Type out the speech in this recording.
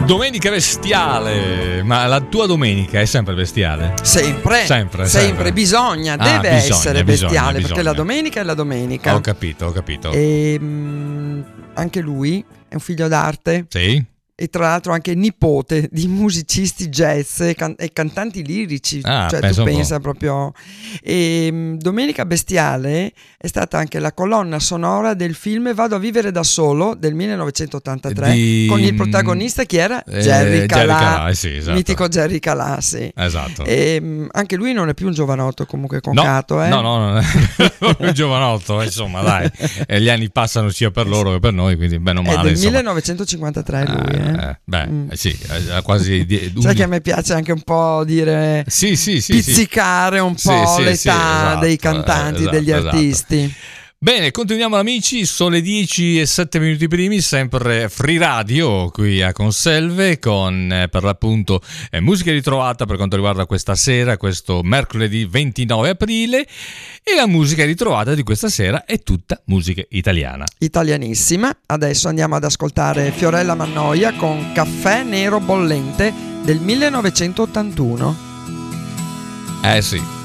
Domenica bestiale, ma la tua domenica è sempre bestiale? Sempre. Bisogna, deve essere bestiale, perché la domenica è la domenica. Ho capito. E anche lui è un figlio d'arte. Sì. E tra l'altro anche nipote di musicisti jazz e cantanti lirici, cioè tu pensa proprio. E Domenica Bestiale è stata anche la colonna sonora del film Vado a vivere da solo del 1983 con il protagonista chi era? Jerry Calà, sì, esatto. Mitico Jerry Calà, sì. Esatto. E anche lui non è più un giovanotto comunque concato, No, non è un giovanotto, insomma, dai. E gli anni passano sia per loro che per noi, quindi bene o male. È del insomma. 1953 lui, Sì, quasi sai che a me piace anche un po' dire pizzicare un po' l'età dei cantanti, degli artisti. Bene, continuiamo amici, sono le 10:07 primi, sempre Free Radio qui a Conselve con per l'appunto musica ritrovata per quanto riguarda questa sera, questo mercoledì 29 aprile, e la musica ritrovata di questa sera è tutta musica italiana. Italianissima. Adesso andiamo ad ascoltare Fiorella Mannoia con Caffè Nero Bollente del 1981. Sì.